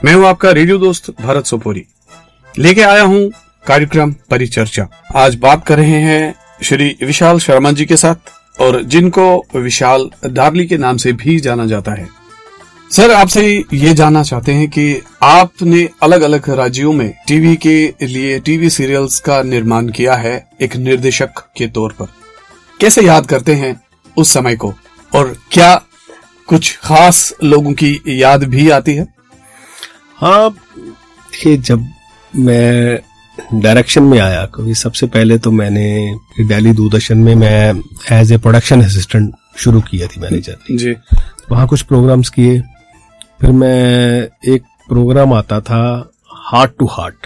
मैं हूं आपका रेडियो दोस्त भरत सोपोरी, लेके आया हूं कार्यक्रम परिचर्चा। आज बात कर रहे हैं श्री विशाल शर्मा जी के साथ, और जिनको विशाल डार्ली के नाम से भी जाना जाता है। सर, आपसे ये जानना चाहते हैं कि आपने अलग अलग राज्यों में टीवी के लिए टीवी सीरियल्स का निर्माण किया है एक निर्देशक के तौर पर। कैसे याद करते हैं उस समय को, और क्या कुछ खास लोगों की याद भी आती है? हाँ, देखिए, जब मैं डायरेक्शन में आया, क्योंकि सबसे पहले तो मैंने दिल्ली दूरदर्शन में मैं एज ए प्रोडक्शन असिस्टेंट शुरू किया थी मैंने जर्नी जी। वहाँ कुछ प्रोग्राम्स किए, फिर मैं एक प्रोग्राम आता था हार्ट टू हार्ट,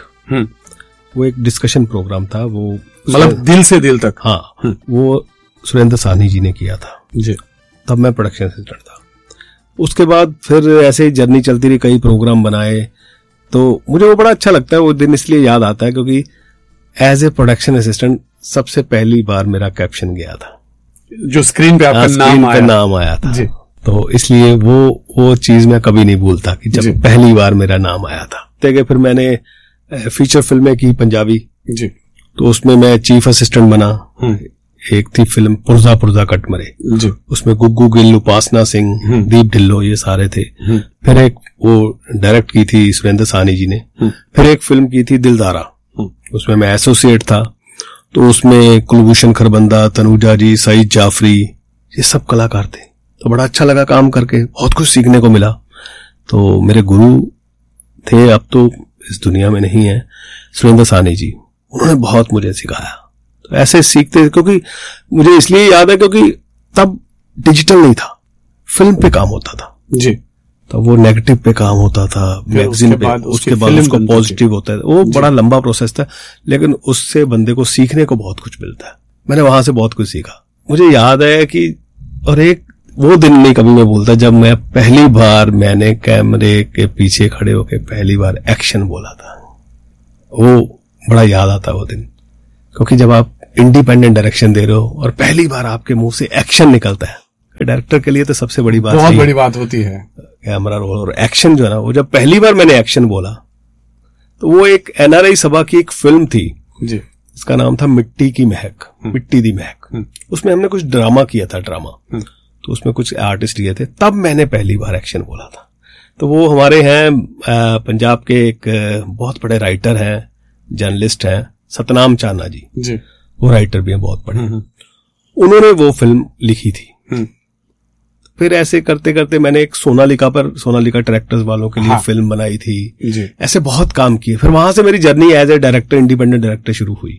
वो एक डिस्कशन प्रोग्राम था, वो मतलब दिल से दिल तक। हाँ, वो सुरेंद्र साहनी जी ने किया था जी। तब मैं प्रोडक्शन असिस्टेंट था। उसके बाद फिर ऐसे ही जर्नी चलती रही, कई प्रोग्राम बनाए, तो मुझे वो बड़ा अच्छा लगता है। वो दिन इसलिए याद आता है क्योंकि एज ए प्रोडक्शन असिस्टेंट सबसे पहली बार मेरा कैप्शन गया था, जो स्क्रीन पे आपका नाम आया था जी। तो इसलिए वो चीज मैं कभी नहीं भूलता कि जब पहली बार मेरा नाम आया था। देखिए, फिर मैंने फीचर फिल्में की पंजाबी जी, तो उसमें मैं चीफ असिस्टेंट बना। एक थी फिल्म पुरजा पुरजा कटमरे जी, उसमें गुग्गू गिल, उपासना सिंह, दीप ढिल्लो, ये सारे थे। फिर एक वो डायरेक्ट की थी सुरेंद्र साहनी जी ने। फिर एक फिल्म की थी दिलदारा, उसमें मैं एसोसिएट था। तो उसमें कुलभूषण खरबंदा, तनुजा जी, सईद जाफरी, ये सब कलाकार थे। तो बड़ा अच्छा लगा काम करके, बहुत कुछ सीखने को मिला। तो मेरे गुरु थे, अब तो इस दुनिया में नहीं है, सुरेंद्र साहनी जी। उन्होंने बहुत मुझे सिखाया। तो ऐसे सीखते, क्योंकि मुझे इसलिए याद है क्योंकि तब डिजिटल नहीं था, फिल्म पे काम होता था जी। तो वो नेगेटिव पे काम होता था, मैगजीन पे, उसके बाद उसको पॉजिटिव होता है। वो बड़ा लंबा प्रोसेस था, लेकिन उससे बंदे को सीखने को बहुत कुछ मिलता है। मैंने वहां से बहुत कुछ सीखा। मुझे याद है कि, और एक वो दिन नहीं कभी मैं भूलता, जब मैं पहली बार मैंने कैमरे के पीछे खड़े होकर पहली बार एक्शन बोला था। वो बड़ा याद आता है वो दिन, क्योंकि जब आप इंडिपेंडेंट डायरेक्शन दे रहे हो और पहली बार आपके मुंह से एक्शन निकलता है, डायरेक्टर के लिए तो सबसे बड़ी बात, बहुत बड़ी बात होती है। कैमरा रोल और एक्शन जो है ना, वो जब पहली बार मैंने एक्शन बोला, तो वो एक एनआरआई सभा की एक फिल्म थी जी, इसका नाम था मिट्टी की महक, मिट्टी दी महक। उसमें हमने कुछ ड्रामा किया था, तो उसमें कुछ आर्टिस्ट लिए थे। तब मैंने पहली बार एक्शन बोला था। तो वो हमारे हैं पंजाब के एक बहुत बड़े राइटर हैं, जर्नलिस्ट हैं, सतनाम चाना जी। वो राइटर भी हैं बहुत बड़े। उन्होंने वो फिल्म लिखी थी। फिर ऐसे करते करते मैंने एक सोनालिका ट्रैक्टर्स वालों के लिए फिल्म बनाई थी जी। ऐसे बहुत काम किए। फिर वहां से मेरी journey as a director, independent director शुरू हुई।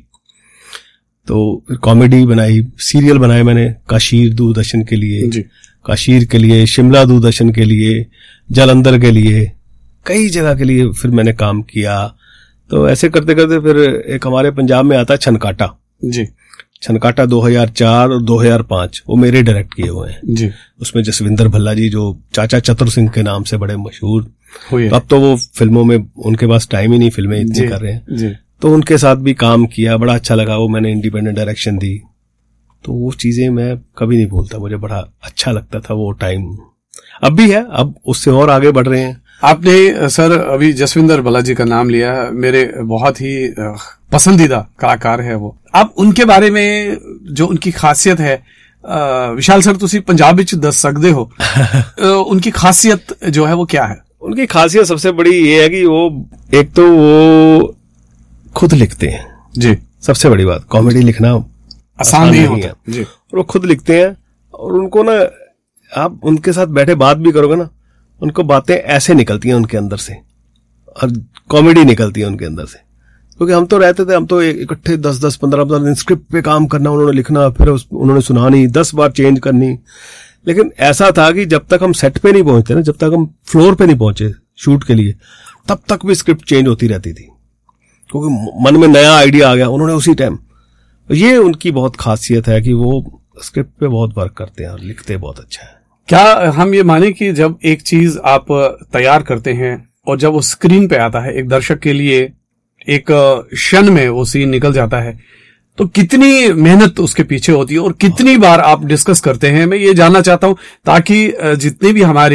तो फिर कॉमेडी बनाई, सीरियल बनाए मैंने, काशीर दूरदर्शन के लिए जी। काशीर के लिए, शिमला दूरदर्शन के लिए, जालंधर के लिए, कई जगह के लिए फिर मैंने काम किया। तो ऐसे करते करते फिर एक हमारे पंजाब में आता छनकाटा जी। छनकाटा 2004 और 2005 वो मेरे डायरेक्ट किए हुए हैं जी। उसमें जसविंदर भल्ला जी, जो चाचा चतुर सिंह के नाम से बड़े मशहूर, अब तो वो फिल्मों में उनके पास टाइम ही नहीं, फिल्में इतनी कर रहे हैं जी। तो उनके साथ भी काम किया, बड़ा अच्छा लगा। वो मैंने इंडिपेंडेंट डायरेक्शन दी। तो वो चीजें मैं कभी नहीं भूलता, मुझे बड़ा अच्छा लगता था वो टाइम। अब भी है, अब उससे और आगे बढ़ रहे हैं। आपने सर अभी जसविंदर भल्ला जी का नाम लिया, मेरे बहुत ही पसंदीदा कलाकार है वो। आप उनके बारे में, जो उनकी खासियत है, विशाल सर तुसी पंजाब विच दस सकदे हो उनकी खासियत जो है वो क्या है? उनकी खासियत सबसे बड़ी ये है कि वो एक तो वो खुद लिखते हैं जी। सबसे बड़ी बात, कॉमेडी लिखना आसान नहीं होता जी। और वो खुद लिखते हैं, और उनको ना, आप उनके साथ बैठे बात भी करोगे ना, उनको बातें ऐसे निकलती हैं उनके अंदर से, और कॉमेडी निकलती है उनके अंदर से। क्योंकि हम तो रहते थे, हम तो इकट्ठे 10-15 दिन स्क्रिप्ट पे काम करना, उन्होंने लिखना, फिर उन्होंने सुनानी, 10 बार चेंज करनी। लेकिन ऐसा था कि जब तक हम सेट पे नहीं पहुंचते ना, जब तक हम फ्लोर पे नहीं पहुंचे शूट के लिए, तब तक भी स्क्रिप्ट चेंज होती रहती थी, क्योंकि मन में नया आइडिया आ गया, उन्होंने उसी टाइम। ये उनकी बहुत खासियत है कि वो स्क्रिप्ट पे बहुत वर्क करते हैं और लिखते बहुत अच्छा है। क्या हम ये माने कि जब एक चीज आप तैयार करते हैं और जब वो स्क्रीन पे आता है, एक दर्शक के लिए एक क्षण में वो सीन निकल जाता है, तो कितनी मेहनत उसके पीछे होती है और कितनी बार आप डिस्कस करते हैं? मैं ये जानना चाहता हूं, ताकि जितने भी हमारे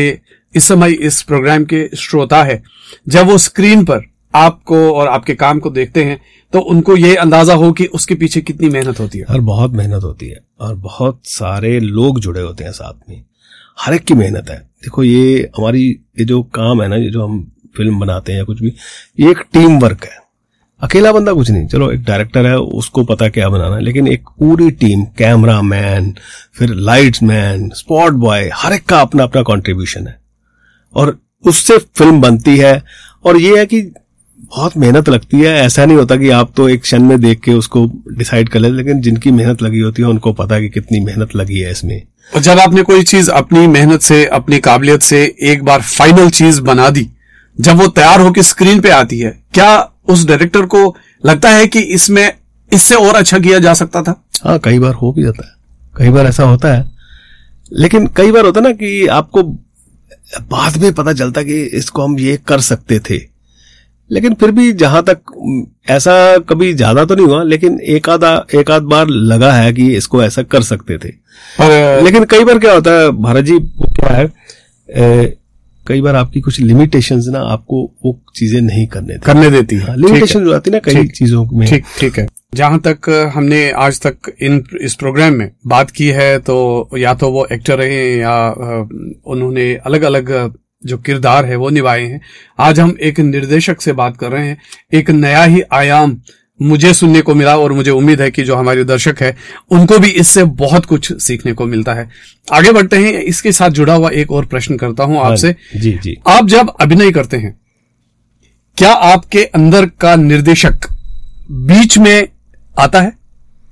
इस समय इस प्रोग्राम के श्रोता है, जब वो स्क्रीन पर आपको और आपके काम को देखते हैं तो उनको ये अंदाजा हो कि उसके पीछे कितनी मेहनत होती है? और बहुत मेहनत होती है और बहुत सारे लोग जुड़े होते हैं साथ में, हर एक की मेहनत है। देखो ये हमारी ये जो काम है ना, ये जो हम फिल्म बनाते हैं या कुछ भी, ये एक टीम वर्क है। अकेला बंदा कुछ नहीं, चलो एक डायरेक्टर है उसको पता क्या बनाना है, लेकिन एक पूरी टीम, कैमरा मैन, फिर लाइट्स मैन, स्पॉट बॉय, हर एक का अपना अपना कंट्रीब्यूशन है और उससे फिल्म बनती है। और ये है कि बहुत मेहनत लगती है, ऐसा नहीं होता कि आप तो एक क्षण में देख के उसको डिसाइड कर ले, लेकिन जिनकी मेहनत लगी होती है उनको पता है कि कितनी मेहनत लगी है इसमें। और जब आपने कोई चीज अपनी मेहनत से, अपनी काबिलियत से एक बार फाइनल चीज बना दी, जब वो तैयार होकर स्क्रीन पे आती है, क्या उस डायरेक्टर को लगता है कि इसमें इससे और अच्छा किया जा सकता था? हाँ, कई बार हो भी जाता है, कई बार ऐसा होता है, लेकिन कई बार होता है ना कि आपको बाद में पता चलता कि इसको हम ये कर सकते थे। लेकिन फिर भी जहां तक ऐसा कभी ज्यादा तो नहीं हुआ, लेकिन एक आध बार लगा है कि इसको ऐसा कर सकते थे। लेकिन कई बार क्या होता है भारत जी, क्या है, कई बार आपकी कुछ लिमिटेशंस ना आपको वो चीजें नहीं करने देती है। लिमिटेशन जो आती है ना कई चीजों में। ठीक है। जहां तक हमने आज तक इस प्रोग्राम में बात की है, तो या तो वो एक्टर रहे या उन्होंने अलग अलग जो किरदार है वो निभाए हैं। आज हम एक निर्देशक से बात कर रहे हैं। एक नया ही आयाम मुझे सुनने को मिला और मुझे उम्मीद है कि जो हमारे दर्शक है उनको भी इससे बहुत कुछ सीखने को मिलता है। आगे बढ़ते हैं, इसके साथ जुड़ा हुआ एक और प्रश्न करता हूं आपसे। जी। आप जब अभिनय करते हैं, क्या आपके अंदर का निर्देशक बीच में आता है?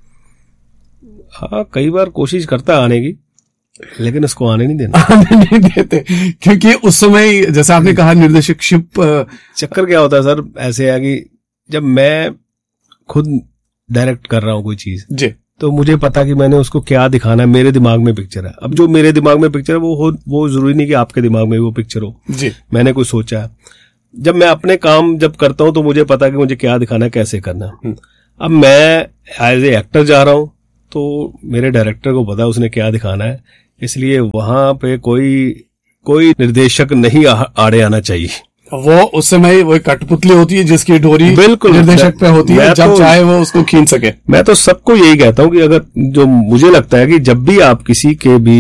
हाँ, कई बार कोशिश करता है आने की, लेकिन उसको आने नहीं देते, क्योंकि उस समय जैसा आपने कहा निर्देशकशिप। चक्कर क्या होता है सर, ऐसे है कि जब मैं खुद डायरेक्ट कर रहा हूं कोई चीज जी, तो मुझे पता कि मैंने उसको क्या दिखाना है, मेरे दिमाग में पिक्चर है। अब जो मेरे दिमाग में पिक्चर है वो जरूरी नहीं कि आपके दिमाग में वो पिक्चर हो जी। मैंने कुछ सोचा है। जब मैं अपने काम जब करता हूं तो मुझे पता है कि मुझे क्या दिखाना है, कैसे करना है। अब मैं एज ए एक्टर जा रहा हूं तो मेरे डायरेक्टर को पता है उसने क्या दिखाना है, इसलिए वहां पे कोई निर्देशक नहीं आड़े आना चाहिए। वो उस समय वो कठपुतली होती है जिसकी डोरी बिल्कुल निर्देशक पे होती है, जब चाहे वो उसको खींच सके। मैं तो सबको यही कहता हूं कि अगर जो मुझे लगता है कि जब भी आप किसी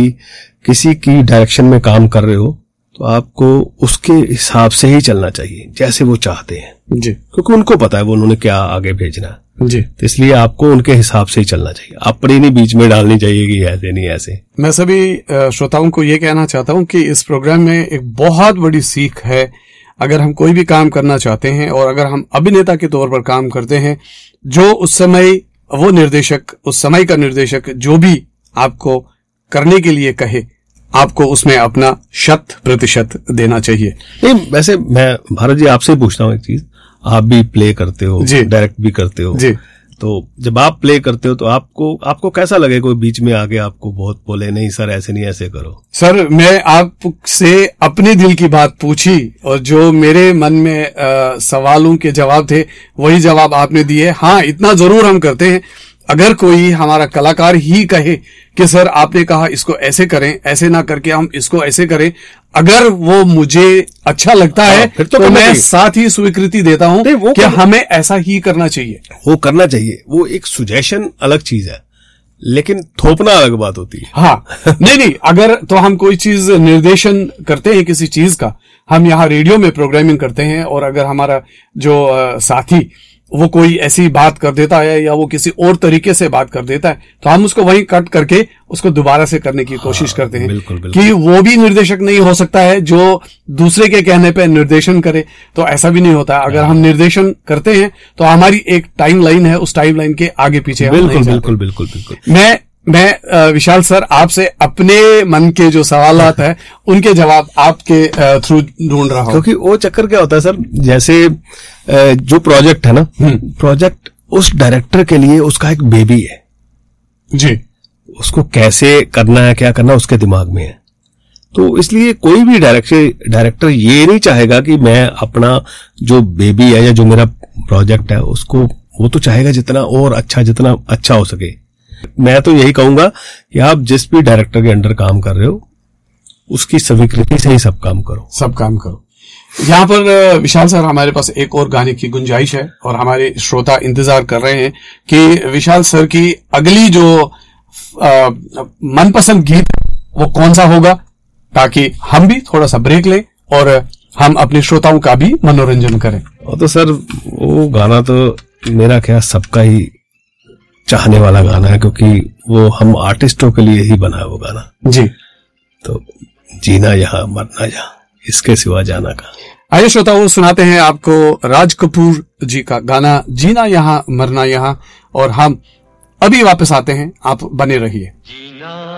की डायरेक्शन में काम कर रहे हो तो आपको उसके हिसाब से ही चलना चाहिए, जैसे वो चाहते हैं जी, क्योंकि उनको पता है वो उन्होंने क्या आगे भेजना है जी। तो इसलिए आपको उनके हिसाब से ही चलना चाहिए, अपनी नहीं बीच में डालनी चाहिए कि ऐसे नहीं ऐसे। मैं सभी श्रोताओं को ये कहना चाहता हूं कि इस प्रोग्राम में एक बहुत बड़ी सीख है। अगर हम कोई भी काम करना चाहते हैं और अगर हम अभिनेता के तौर पर काम करते हैं, जो उस समय वो निर्देशक, उस समय का निर्देशक जो भी आपको करने के लिए कहे, आपको उसमें अपना 100% देना चाहिए। नहीं, वैसे मैं भारत जी आपसे पूछता हूँ एक चीज, आप भी प्ले करते हो, डायरेक्ट भी करते हो जी, तो जब आप प्ले करते हो तो आपको कैसा लगे कोई बीच में आगे आपको बहुत बोले नहीं सर ऐसे नहीं ऐसे करो? सर, मैं आपसे अपने दिल की बात पूछी और जो मेरे मन में सवालों के जवाब थे वही जवाब आपने दिए। हाँ, इतना जरूर हम करते हैं, अगर कोई हमारा कलाकार ही कहे कि सर आपने कहा इसको ऐसे करें, ऐसे ना करके हम इसको ऐसे करें, अगर वो मुझे अच्छा लगता है तो मैं साथ ही स्वीकृति देता हूं कि हमें ऐसा ही करना चाहिए। वो करना चाहिए, वो एक सुजेशन अलग चीज है, लेकिन थोपना अलग बात होती है। हाँ, नहीं, अगर तो हम कोई चीज निर्देशन करते हैं किसी चीज का, हम यहाँ रेडियो में प्रोग्रामिंग करते हैं और अगर हमारा जो साथी वो कोई ऐसी बात कर देता है या वो किसी और तरीके से बात कर देता है तो हम उसको वहीं कट करके उसको दोबारा से करने की कोशिश करते हैं। बिल्कुल। कि वो भी निर्देशक नहीं हो सकता है जो दूसरे के कहने पे निर्देशन करे, तो ऐसा भी नहीं होता है। अगर हम निर्देशन करते हैं तो हमारी एक टाइम लाइन है, उस टाइम लाइन के आगे पीछे बिल्कुल। मैं विशाल सर आपसे अपने मन के जो सवालात है उनके जवाब आपके थ्रू ढूंढ रहा हूं, क्योंकि वो चक्कर क्या होता है सर, जैसे जो प्रोजेक्ट है ना, प्रोजेक्ट उस डायरेक्टर के लिए उसका एक बेबी है जी, उसको कैसे करना है क्या करना उसके दिमाग में है। तो इसलिए कोई भी डायरेक्टर ये नहीं चाहेगा कि मैं अपना जो बेबी है या जो मेरा प्रोजेक्ट है उसको, वो तो चाहेगा जितना अच्छा हो सके। मैं तो यही कहूंगा कि आप जिस भी डायरेक्टर के अंडर काम कर रहे हो उसकी स्वीकृति से ही सब काम करो। यहाँ पर विशाल सर हमारे पास एक और गाने की गुंजाइश है और हमारे श्रोता इंतजार कर रहे हैं कि विशाल सर की अगली जो मनपसंद गीत वो कौन सा होगा, ताकि हम भी थोड़ा सा ब्रेक लें और हम अपने श्रोताओं का भी मनोरंजन करें। तो सर वो गाना तो मेरा ख्याल सबका ही चाहने वाला गाना है, क्योंकि वो हम आर्टिस्टों के लिए ही बना है वो गाना जी। तो जीना यहाँ मरना यहाँ, इसके सिवा जाना का। आइए श्रोताओं, सुनाते हैं आपको राज कपूर जी का गाना जीना यहाँ मरना यहाँ, और हम अभी वापस आते हैं, आप बने रहिए।